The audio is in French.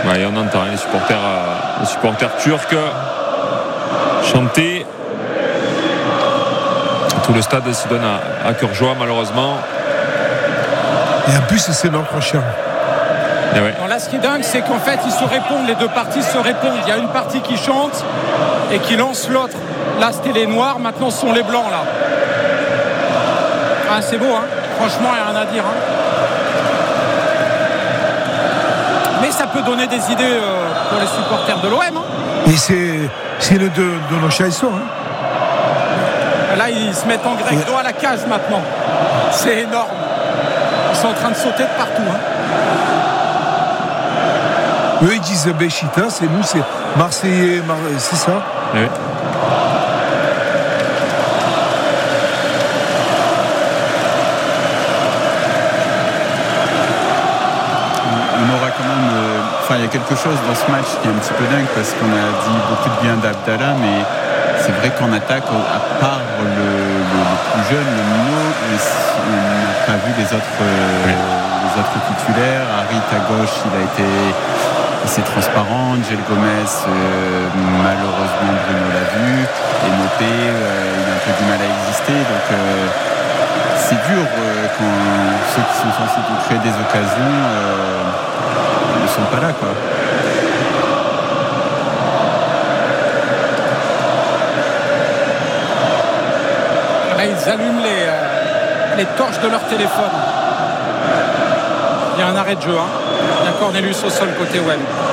Ouais, et on entend les supporters turcs chanter. Tout le stade se donne à cœur joie, malheureusement. Et en plus, c'est notre chien. Ouais. Bon, là, ce qui est dingue, c'est qu'en fait, ils se répondent, les deux parties se répondent. Il y a une partie qui chante et qui lance l'autre. Là, c'était les noirs, maintenant, ce sont les blancs, là. Ah, c'est beau, hein. Franchement, il n'y a rien à dire, hein. Mais ça peut donner des idées pour les supporters de l'OM, hein. Et c'est le de nos chansons, hein. Là, ils se mettent en grec dos à la cage maintenant. C'est énorme. Ils sont en train de sauter de partout, hein. Eux, ils disent Béchita, c'est nous, c'est Marseillais, c'est ça. Oui. On aura quand même... il y a quelque chose dans ce match qui est un petit peu dingue parce qu'on a dit beaucoup de bien d'Abdallah, mais c'est vrai qu'en attaque, à part le plus jeune, le Mino, on n'a pas vu les autres titulaires. Harit à gauche, il a été assez transparent. Gel Gomez, malheureusement, Bruno l'a vu. Et Mopé, il a un peu du mal à exister. Donc c'est dur quand ceux qui sont censés créer des occasions ne sont pas là, quoi. Ils allument les torches de leur téléphone. Il y a un arrêt de jeu, hein. Il y a Cornelius au sol côté web.